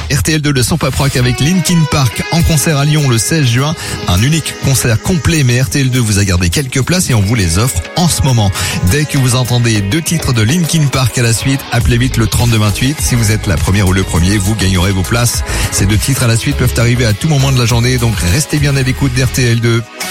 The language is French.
RTL2 de son pop rock avec Linkin Park en concert à Lyon le 16 juin. Un unique concert complet, mais RTL2 vous a gardé quelques places et on vous les offre en ce moment. Dès que vous entendez 2 titres de Linkin Park à la suite, appelez vite le 3228. Si vous êtes la première ou le premier, vous gagnerez vos places. Ces 2 titres à la suite peuvent arriver à tout moment de la journée, donc restez bien à l'écoute d'RTL2.